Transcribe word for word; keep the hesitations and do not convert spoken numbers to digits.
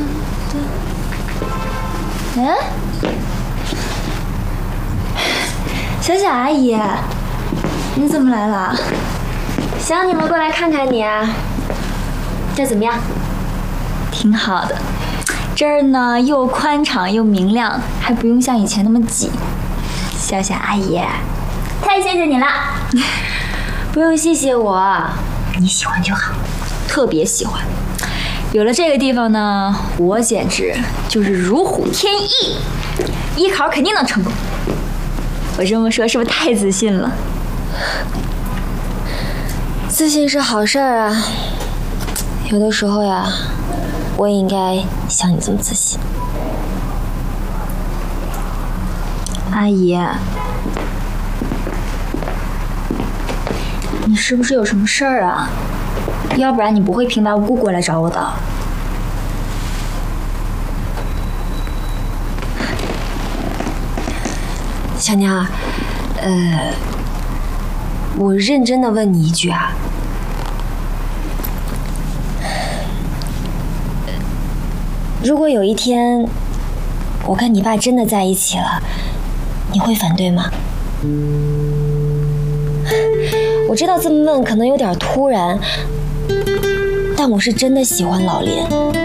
哎，小小阿姨，你怎么来了？ 想你们过来看看你啊。这怎么样？ 挺好的，这儿呢又宽敞又明亮，还不用像以前那么挤。小小阿姨， 太谢谢你了。不用谢谢我， 你喜欢就好，特别喜欢。有了这个地方呢，我简直就是如虎添翼，艺考肯定能成功。我这么说是不是太自信了？ 自信是好事儿啊，有的时候呀，我也应该像你这么自信。 阿姨，你是不是有什么事儿啊？要不然你不会平白无故过来找我的。 小娘，呃，我认真的问你一句啊，如果有一天我跟你爸真的在一起了，你会反对吗？我知道这么问可能有点突然，但我是真的喜欢老林。